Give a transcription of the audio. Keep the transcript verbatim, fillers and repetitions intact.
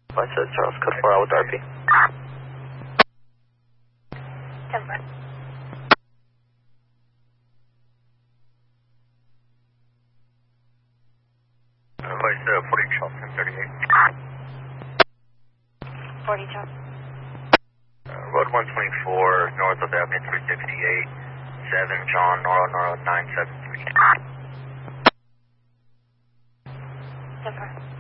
I said Charles, code four out with R P. Denver. Voice uh, forty Charles, ten thirty-eight. forty Charles. Uh, Road one twenty-four, north of Avenue three sixty-eight, seven John, Noro, Noro, nine seven three. Denver.